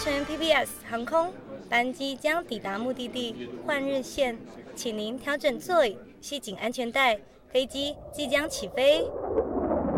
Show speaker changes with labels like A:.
A: 乘 PBS 航空，班机将抵达目的地换日线，请您调整座椅，系紧安全带，飞机即将起飞。